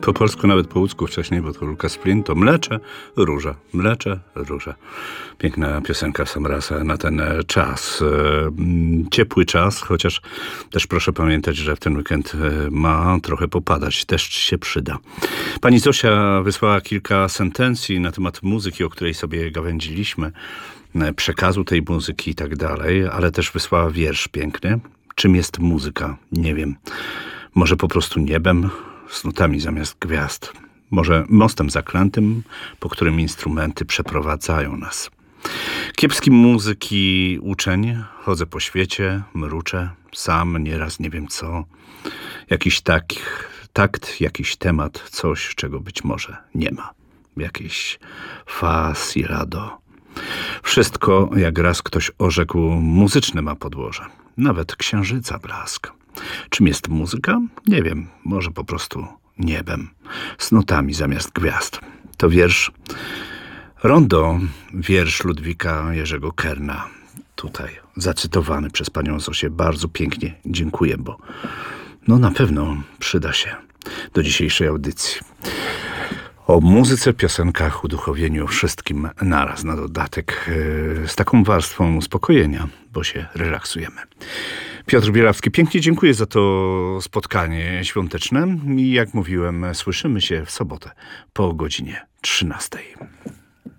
Po polsku, nawet po łódzku wcześniej, bo to Lukas Flint, to mlecze, róża, mlecze, róża. Piękna piosenka Sam Rasa na ten czas. Ciepły czas, chociaż też proszę pamiętać, że w ten weekend ma trochę popadać. Deszcz się przyda. Pani Zosia wysłała kilka sentencji na temat muzyki, o której sobie gawędziliśmy, przekazu tej muzyki i tak dalej, ale też wysłała wiersz piękny. Czym jest muzyka? Nie wiem. Może po prostu niebem z nutami zamiast gwiazd. Może mostem zaklętym, po którym instrumenty przeprowadzają nas. Kiepski muzyki uczeń, chodzę po świecie, mruczę, sam nieraz nie wiem co. Jakiś takt, jakiś temat, coś, czego być może nie ma. Jakieś fa, si, la, do. Wszystko, jak raz ktoś orzekł, muzyczne ma podłoże. Nawet księżyca blask. Czym jest muzyka? Nie wiem. Może po prostu niebem. Z nutami zamiast gwiazd. To wiersz Rondo, wiersz Ludwika Jerzego Kerna. Tutaj zacytowany przez panią Zosię. Bardzo pięknie dziękuję, bo na pewno przyda się do dzisiejszej audycji. O muzyce, piosenkach, uduchowieniu, wszystkim naraz na dodatek, z taką warstwą uspokojenia, bo się relaksujemy. Piotr Bielawski, pięknie dziękuję za to spotkanie świąteczne i jak mówiłem, słyszymy się w sobotę po godzinie 13.